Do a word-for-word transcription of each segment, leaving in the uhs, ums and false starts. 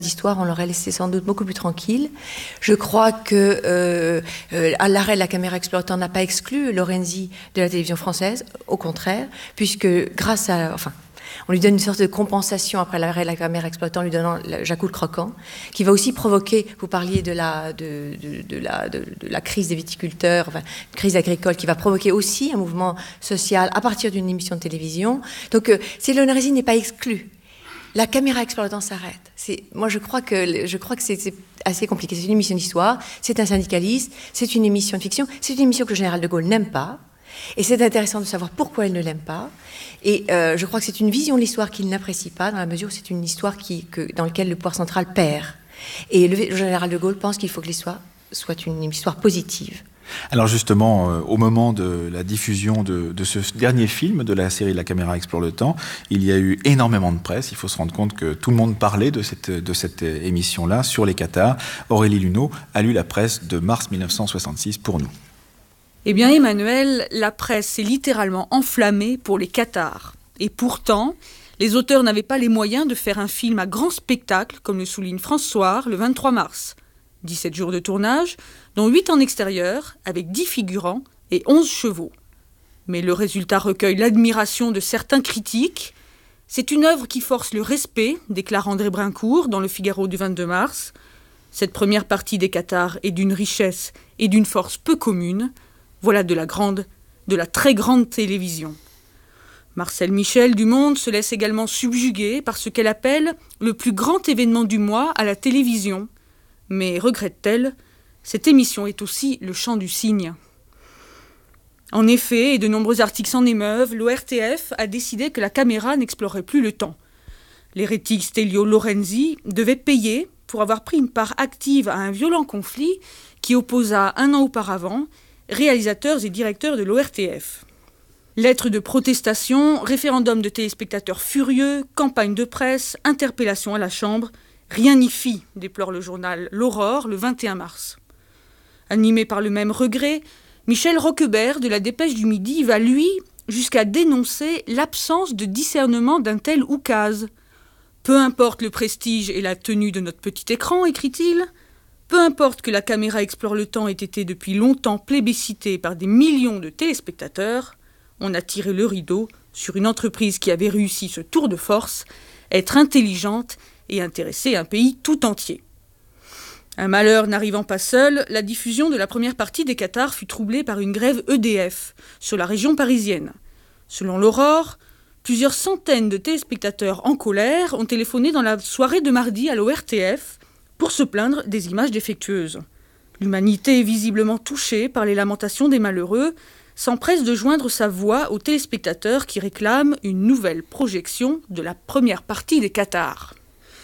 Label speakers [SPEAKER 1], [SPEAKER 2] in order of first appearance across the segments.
[SPEAKER 1] d'histoire, on l'aurait laissé sans doute beaucoup plus tranquille. Je crois que euh, euh, à l'arrêt de la caméra exploitant n'a pas exclu Lorenzi de la télévision française, au contraire, puisque grâce à... Enfin, on lui donne une sorte de compensation après l'arrêt de la caméra exploitant, lui donnant Jacou le croquant, qui va aussi provoquer, vous parliez de la, de, de, de la, de, de la crise des viticulteurs, enfin, crise agricole, qui va provoquer aussi un mouvement social à partir d'une émission de télévision. Donc, euh, si Lorenzi n'est pas exclu, la caméra exploitant s'arrête. C'est, moi, je crois que, je crois que c'est, c'est assez compliqué. C'est une émission d'histoire, c'est un syndicaliste, c'est une émission de fiction, c'est une émission que le général de Gaulle n'aime pas. Et c'est intéressant de savoir pourquoi il ne l'aime pas. Et euh, je crois que c'est une vision de l'histoire qu'il n'apprécie pas, dans la mesure où c'est une histoire qui, que, dans laquelle le pouvoir central perd. Et le, le général de Gaulle pense qu'il faut que l'histoire soit une histoire positive.
[SPEAKER 2] Alors justement, euh, au moment de la diffusion de, de ce dernier film de la série La caméra explore le temps, il y a eu énormément de presse. Il faut se rendre compte que tout le monde parlait de cette, de cette émission-là sur les Cathares. Aurélie Luneau a lu la presse de mars mille neuf cent soixante-six pour nous.
[SPEAKER 3] Eh bien Emmanuel, la presse s'est littéralement enflammée pour les Cathares. Et pourtant, les auteurs n'avaient pas les moyens de faire un film à grand spectacle, comme le souligne François le vingt-trois mars. dix-sept jours de tournage, dont huit en extérieur, avec dix figurants et onze chevaux. Mais le résultat recueille l'admiration de certains critiques. C'est une œuvre qui force le respect, déclare André Brincourt dans le Figaro du vingt-deux mars. Cette première partie des Cathares est d'une richesse et d'une force peu commune. Voilà de la grande, de la très grande télévision. Marcel Michel du Monde se laisse également subjuguer par ce qu'elle appelle le plus grand événement du mois à la télévision. Mais, regrette-t-elle, cette émission est aussi le chant du cygne. En effet, et de nombreux articles s'en émeuvent, l'O R T F a décidé que la caméra n'explorait plus le temps. L'hérétique Stelio Lorenzi devait payer pour avoir pris une part active à un violent conflit qui opposa un an auparavant réalisateurs et directeurs de l'O R T F. Lettres de protestation, référendum de téléspectateurs furieux, campagne de presse, interpellation à la Chambre, rien n'y fit, déplore le journal L'Aurore le vingt et un mars. Animé par le même regret, Michel Roquebert de la Dépêche du Midi va, lui, jusqu'à dénoncer l'absence de discernement d'un tel oukase. Peu importe le prestige et la tenue de notre petit écran, écrit-il, peu importe que la caméra explore le temps ait été depuis longtemps plébiscitée par des millions de téléspectateurs, on a tiré le rideau sur une entreprise qui avait réussi ce tour de force, être intelligente et intéresser un pays tout entier. Un malheur n'arrivant pas seul, la diffusion de la première partie des Cathares fut troublée par une grève E D F sur la région parisienne. Selon l'Aurore, plusieurs centaines de téléspectateurs en colère ont téléphoné dans la soirée de mardi à l'O R T F pour se plaindre des images défectueuses. L'humanité est visiblement touchée par les lamentations des malheureux, s'empresse de joindre sa voix aux téléspectateurs qui réclament une nouvelle projection de la première partie des Cathares.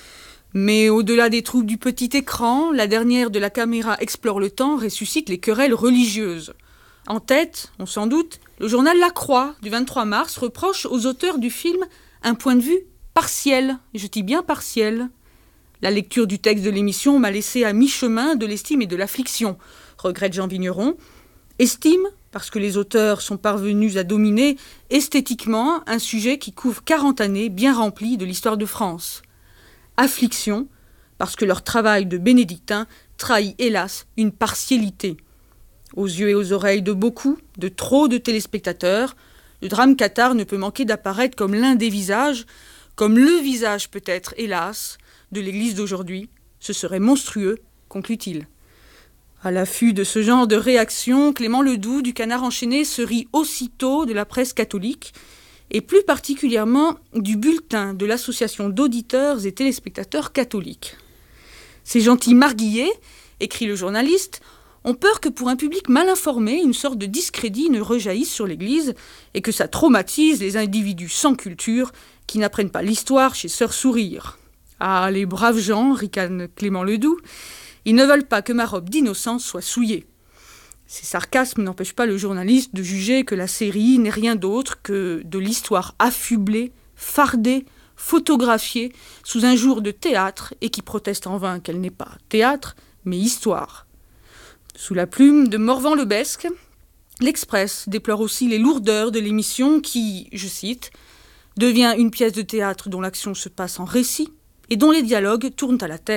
[SPEAKER 3] Mais au-delà des troubles du petit écran, la dernière de la caméra explore le temps ressuscite les querelles religieuses. En tête, on s'en doute, le journal La Croix du vingt-trois mars reproche aux auteurs du film un point de vue partiel, je dis bien partiel. La lecture du texte de l'émission m'a laissé à mi-chemin de l'estime et de l'affliction, regrette Jean Vigneron. Estime, parce que les auteurs sont parvenus à dominer esthétiquement un sujet qui couvre quarante années bien remplies de l'histoire de France. Affliction, parce que leur travail de bénédictin trahit, hélas, une partialité. Aux yeux et aux oreilles de beaucoup, de trop de téléspectateurs, le drame cathare ne peut manquer d'apparaître comme l'un des visages, comme le visage peut-être, hélas, de l'Église d'aujourd'hui. Ce serait monstrueux, conclut-il. À l'affût de ce genre de réaction, Clément Ledoux du Canard enchaîné se rit aussitôt de la presse catholique, et plus particulièrement du bulletin de l'association d'auditeurs et téléspectateurs catholiques. Ces gentils marguillés, écrit le journaliste, ont peur que pour un public mal informé, une sorte de discrédit ne rejaillisse sur l'Église et que ça traumatise les individus sans culture qui n'apprennent pas l'histoire chez Sœur Sourire. Ah, les braves gens, ricane Clément Ledoux, ils ne veulent pas que ma robe d'innocence soit souillée. Ces sarcasmes n'empêchent pas le journaliste de juger que la série n'est rien d'autre que de l'histoire affublée, fardée, photographiée, sous un jour de théâtre et qui proteste en vain qu'elle n'est pas théâtre, mais histoire. Sous la plume de Morvan-Lebesque, l'Express déplore aussi les lourdeurs de l'émission qui, je cite, devient une pièce de théâtre dont l'action se passe en récit, et dont les dialogues tournent à la tête.